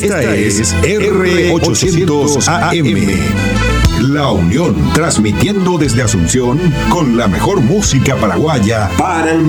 Esta es R800 AM. La Unión, transmitiendo desde Asunción con la mejor música paraguaya para el